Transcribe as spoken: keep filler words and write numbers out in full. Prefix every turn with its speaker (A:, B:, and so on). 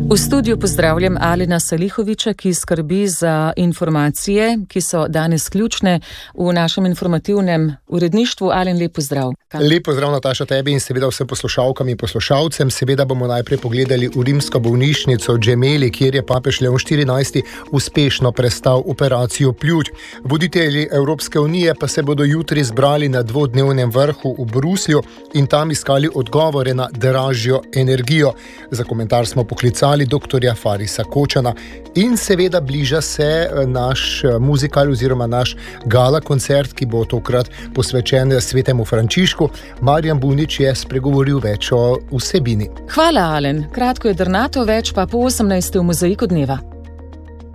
A: V studiu pozdravljam Alena Salihoviča, ki skrbi za informacije, ki so danes ključne v našem informativnem uredništvu. Alen, lep pozdrav.
B: Lep pozdrav, Nataša, tebi in seveda vsem poslušalkam in poslušalcem. Seveda bomo najprej pogledali v rimsko bolnišnico Gemelli, kjer je papež Leon štirinajsti uspešno prestal operacijo pljuč. Voditelji Evropske unije pa se bodo jutri zbrali na dvodnevnem vrhu v Bruslju in tam iskali odgovore na dražjo energijo. Za komentar smo poklicali doktorja Farisa Kočana in seveda bliža se naš muzikal oziroma naš gala koncert, ki bo tokrat posvečen svetemu Frančišku. Marjan Bunič je spregovoril več o vsebini.
A: Hvala, Alen. Kratko je drnato, več pa po osemnajsti v Mozaiku dneva.